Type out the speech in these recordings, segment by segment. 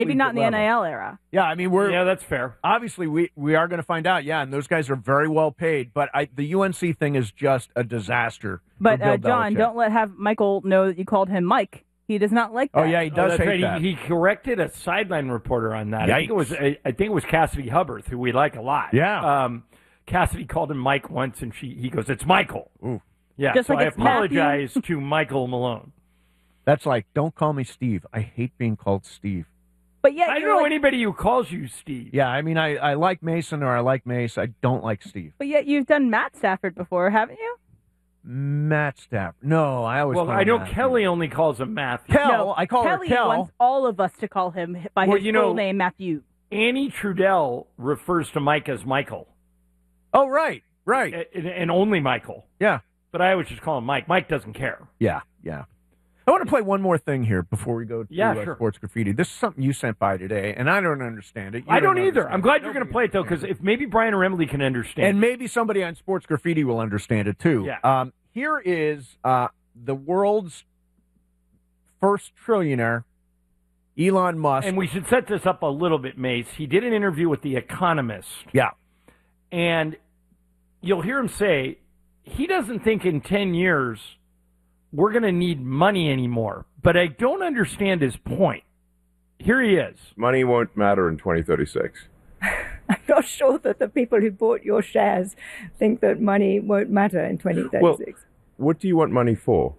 Maybe not in the level. NIL era. Yeah, I mean, Yeah, that's fair. obviously we are going to find out. Yeah, and those guys are very well paid. But the UNC thing is just a disaster. But for Bill John, Belichick. don't have Michael know that you called him Mike. He does not like that. Oh yeah, he does that's hate right. that. He corrected a sideline reporter on that. Yikes. I think it was Cassidy Hubbard, who we like a lot. Yeah. Cassidy called him Mike once, and he goes, "It's Michael." Ooh. Yeah. Just so like I it's Matthew. apologize to Michael Malone. That's like, don't call me Steve. I hate being called Steve. But yet I you're don't know like, anybody who calls you Steve. Yeah, I mean, I like Mason or I like Mace. I don't like Steve. But yet you've done Matt Stafford before, haven't you? Matt Stafford. No, I always Well, call him I know Matthew. Kelly only calls him Matthew. Kel, No, I call Kelly her Kel. wants all of us to call him by Well, his you full know- name, Matthew. Annie Trudell refers to Mike as Michael, Oh, right. and only Michael. Yeah. But I always just call him Mike. Mike doesn't care. Yeah. I want to play one more thing here before we go to sure. Sports Graffiti. This is something you sent by today, and I don't understand it. You I don't either. understand I'm it. glad you're going to play it, though, because if maybe Brian or Emily can understand And maybe somebody on Sports Graffiti will understand it, too. Yeah. Here is the world's first trillionaire, Elon Musk. And we should set this up a little bit, Mace. He did an interview with The Economist. Yeah. And you'll hear him say he doesn't think in 10 years we're going to need money anymore. But I don't understand his point. Here he is. Money won't matter in 2036. I'm not sure that the people who bought your shares think that money won't matter in 2036. Well, what do you want money for?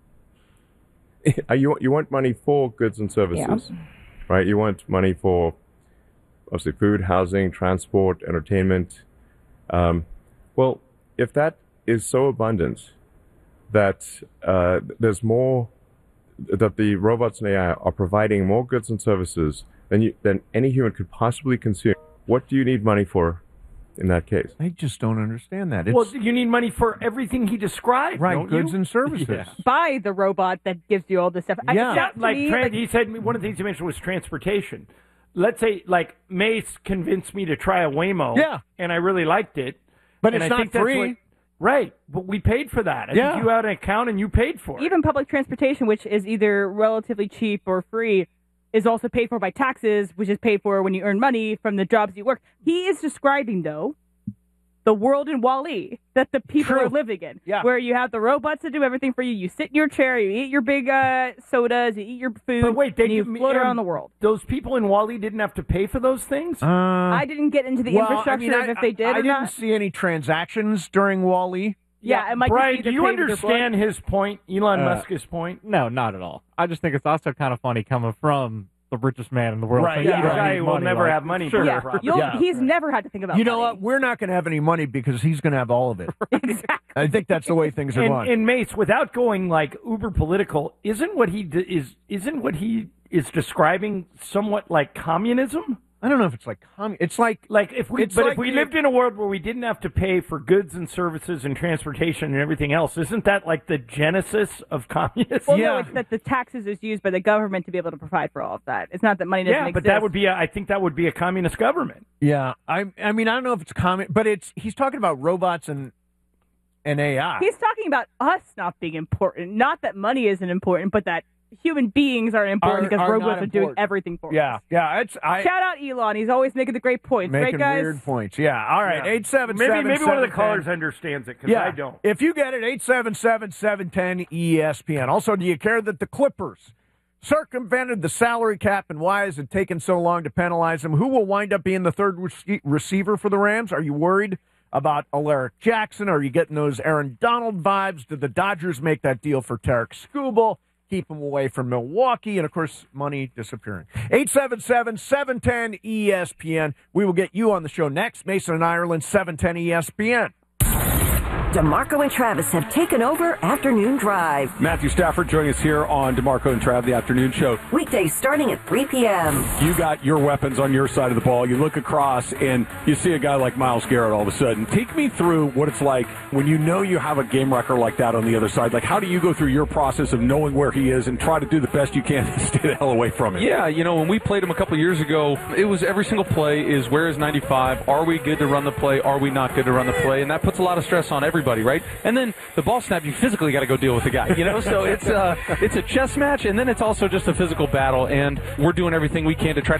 You want money for goods and services, right? You want money for, obviously, food, housing, transport, entertainment. Well, if that is so abundant that there's more, that the robots and AI are providing more goods and services than any human could possibly consume, what do you need money for in that case? I just don't understand that. Well, you need money for everything he described, right, don't goods you? and services. Buy the robot that gives you all this stuff. Yeah. It sounds to Like, me he said one of the things he mentioned was transportation. Let's say, like, Mace convinced me to try a Waymo. Yeah. And I really liked it. But And it's I not think that's free. Right, but we paid for that. I Yeah. think you had an account and you paid for it. even public transportation, which is either relatively cheap or free, is also paid for by taxes, which is paid for when you earn money from the jobs you work. He is describing, though, the world in Wall-E that the people True. are living in, Yeah. where you have the robots that do everything for you. You sit in your chair, you eat your big sodas, you eat your food, But wait, and you float around the world. Those people in Wall-E didn't have to pay for those things? I didn't get into the infrastructure of if they did I or didn't not. see any transactions during Wall-E. Yeah, it might Brian, just do be you either paid with their understand his point, Elon Musk's point? No, not at all. I just think it's also kind of funny coming from the richest man in the world. Right, saying yeah. you The don't guy need who will money, never like, have money. sure. for Yeah, a problem. you'll- he's never had to think about You know money. what? We're not going to have any money because he's going to have all of it. Exactly. I think that's the way things are going. And Mace, without going like uber political, isn't what he is describing somewhat like communism? I don't know if it's like it's like if we lived in a world where we didn't have to pay for goods and services and transportation and everything else, isn't that like the genesis of communism? Well, no, it's that the taxes is used by the government to be able to provide for all of that. It's not that money doesn't Yeah, exist. but that would be I think that would be a communist government. Yeah, I mean, I don't know if it's common, but he's talking about robots and AI. He's talking about us not being important. Not that money isn't important, but that human beings are important because are robots not are doing important. everything for us. Yeah. Shout out Elon. He's always making the great points, making right, guys? weird points. Yeah. All right. Yeah. 877. Maybe one of the callers understands it because I don't. If you get it, 877-710 ESPN. Also, do you care that the Clippers circumvented the salary cap, and why has it taken so long to penalize them? Who will wind up being the third receiver for the Rams? Are you worried about Alaric Jackson? Are you getting those Aaron Donald vibes? Did the Dodgers make that deal for Tarek Skubal? Keep him away from Milwaukee, and, of course, money disappearing. 877-710 ESPN. We will get you on the show next. Mason and Ireland, 710 ESPN. DeMarco and Travis have taken over Afternoon Drive. Matthew Stafford joining us here on DeMarco and Trav, the afternoon show. Weekdays starting at 3 p.m. You got your weapons on your side of the ball. You look across and you see a guy like Myles Garrett all of a sudden. Take me through what it's like when you know you have a game wrecker like that on the other side. Like, how do you go through your process of knowing where he is and try to do the best you can to stay the hell away from him? Yeah, when we played him a couple years ago, it was every single play is where is 95? Are we good to run the play? Are we not good to run the play? And that puts a lot of stress on everybody. everybody, right? And then the ball snap, you physically got to go deal with the guy, So it's a chess match, and then it's also just a physical battle, and we're doing everything we can to try